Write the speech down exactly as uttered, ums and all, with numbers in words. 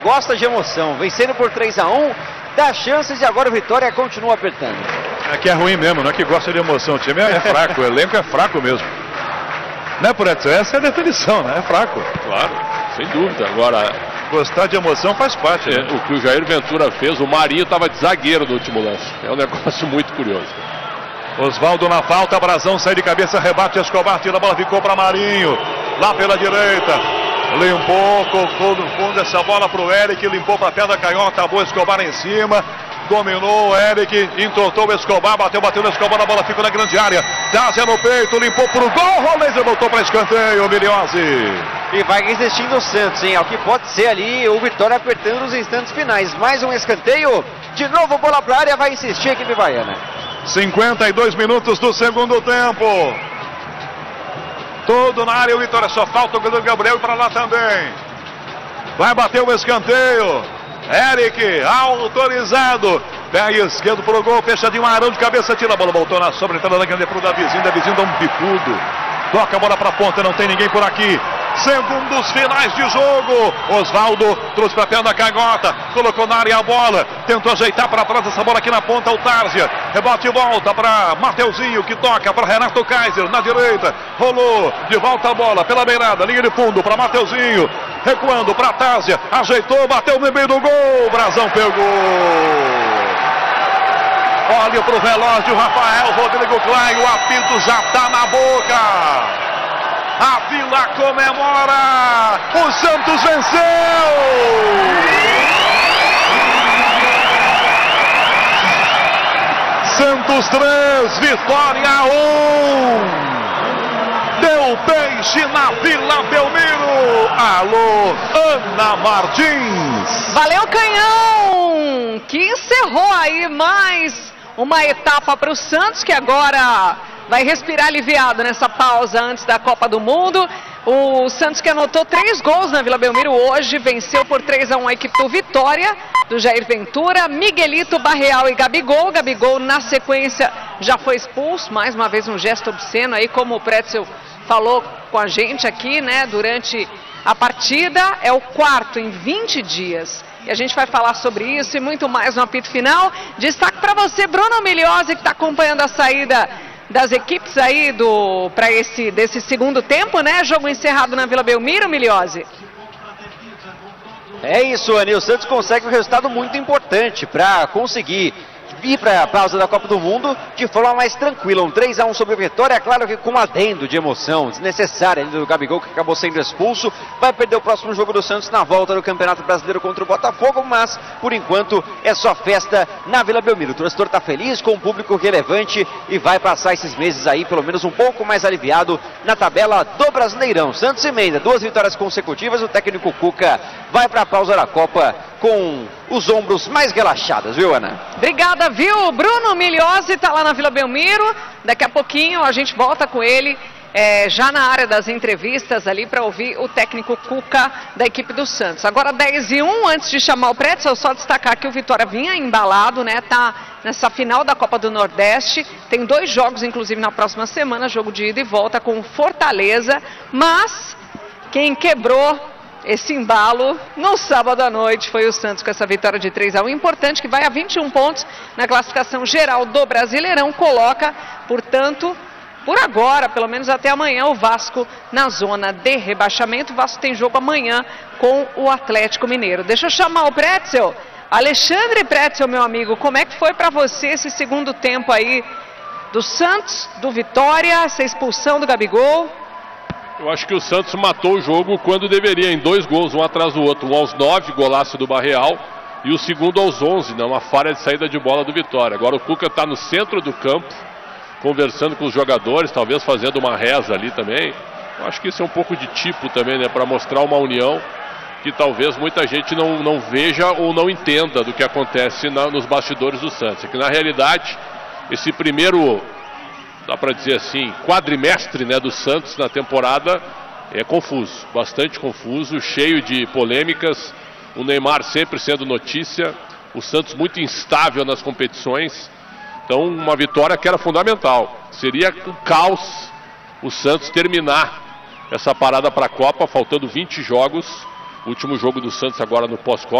Gosta de emoção, vencendo por três a um, dá chances e agora o Vitória continua apertando. É que é ruim mesmo, não é que gosta de emoção, o time é fraco, o elenco é fraco mesmo. Né, Puretz? Essa é a definição, né? É fraco. Claro, sem dúvida. Agora, gostar de emoção faz parte. É, né? O que o Jair Ventura fez, o Marinho estava de zagueiro no último lance. É um negócio muito curioso. Osvaldo na falta, Brazão sai de cabeça, rebate, Escobar tira a bola, ficou para Marinho, lá pela direita. Limpou, colocou no fundo essa bola para o Eric, limpou para a pedra canhota, boa Escobar em cima, dominou o Eric, entortou o Escobar, bateu, bateu no Escobar, a bola ficou na grande área, Tásia no peito, limpou para o gol, Rolenzer voltou para escanteio, Miliose. E vai resistindo o Santos, hein? É o que pode ser ali o Vitória apertando nos instantes finais. Mais um escanteio, de novo bola para a área, vai insistir a equipe baiana. cinquenta e dois minutos do segundo tempo. Todo na área, o Vitória, só falta o goleiro Gabriel para lá também. Vai bater o escanteio. Eric, autorizado. Pé esquerdo pro gol, fechadinho, Arão de cabeça, tira a bola, voltou na sobra, entrada da grande pro Davizinho, Davizinho dá um bicudo. Toca a bola pra ponta, não tem ninguém por aqui. Segundos finais de jogo. Osvaldo trouxe pra perna da canhota, colocou na área a bola, tentou ajeitar para trás essa bola aqui na ponta, o Tárzia. Rebote e volta para Mateuzinho, que toca para Renato Kaiser na direita. Rolou, de volta a bola pela beirada, linha de fundo para Mateuzinho. Recuando para Tárzia, ajeitou, bateu no meio do gol. Brazão pegou. Olha pro relógio, Rafael Rodrigo Klein, o apito já tá na boca. A Vila comemora, o Santos venceu! Santos três, Vitória um. Deu peixe na Vila Belmiro. Alô, Ana Martins. Valeu, Canhão, que encerrou aí mais uma etapa para o Santos, que agora vai respirar aliviado nessa pausa antes da Copa do Mundo. O Santos, que anotou três gols na Vila Belmiro hoje, venceu por três a um a equipe do Vitória, do Jair Ventura, Miguelito, Barreal e Gabigol. Gabigol, na sequência, já foi expulso. Mais uma vez um gesto obsceno aí, como o Pretzel falou com a gente aqui, né, durante a partida. É o quarto em vinte dias. E a gente vai falar sobre isso e muito mais no apito final. Destaque para você, Bruno Miliose, que está acompanhando a saída das equipes aí do para esse desse segundo tempo, né? Jogo encerrado na Vila Belmiro, Miliose. É isso, Ani. O Santos consegue um resultado muito importante para conseguir ir para a pausa da Copa do Mundo de forma mais tranquila. Um três a um sobre o Vitória, é claro que com um adendo de emoção desnecessária do Gabigol, que acabou sendo expulso. Vai perder o próximo jogo do Santos na volta do Campeonato Brasileiro contra o Botafogo, mas por enquanto é só festa na Vila Belmiro. O torcedor está feliz, com um público relevante e vai passar esses meses aí pelo menos um pouco mais aliviado na tabela do Brasileirão. Santos emenda duas vitórias consecutivas, o técnico Cuca vai para a pausa da Copa com os ombros mais relaxados, viu, Ana? Obrigada, viu? Bruno Miliose está lá na Vila Belmiro. Daqui a pouquinho a gente volta com ele, é, já na área das entrevistas ali, para ouvir o técnico Cuca da equipe do Santos. Agora dez e um, antes de chamar o Pretzel, só destacar que o Vitória vinha embalado, né? Tá nessa final da Copa do Nordeste. Tem dois jogos, inclusive, na próxima semana, jogo de ida e volta com o Fortaleza. Mas quem quebrou esse embalo no sábado à noite foi o Santos, com essa vitória de três a um. Importante, que vai a vinte e um pontos na classificação geral do Brasileirão. Coloca, portanto, por agora, pelo menos até amanhã, o Vasco na zona de rebaixamento. O Vasco tem jogo amanhã com o Atlético Mineiro. Deixa eu chamar o Pretzel. Alexandre Pretzel, meu amigo, como é que foi para você esse segundo tempo aí do Santos, do Vitória, essa expulsão do Gabigol? Eu acho que o Santos matou o jogo quando deveria, em dois gols, um atrás do outro. Um aos nove, golaço do Barreal, e o segundo aos onze, né, uma falha de saída de bola do Vitória. Agora o Cuca está no centro do campo, conversando com os jogadores, talvez fazendo uma reza ali também. Eu acho que isso é um pouco de tipo também, né, para mostrar uma união que talvez muita gente não, não veja ou não entenda do que acontece na, nos bastidores do Santos. É que na realidade, esse primeiro, dá para dizer assim, quadrimestre, né, do Santos na temporada é confuso, bastante confuso, cheio de polêmicas. O Neymar sempre sendo notícia, o Santos muito instável nas competições. Então uma vitória que era fundamental. Seria um caos o Santos terminar essa parada para a Copa, faltando vinte jogos, Último jogo do Santos agora no pós-Copa.